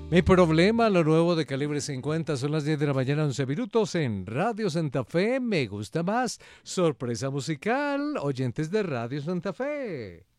Mi problema, lo nuevo de Calibre 50, son las 10 de la mañana, 11 minutos en Radio Santa Fe. Me gusta más. Sorpresa musical, oyentes de Radio Santa Fe.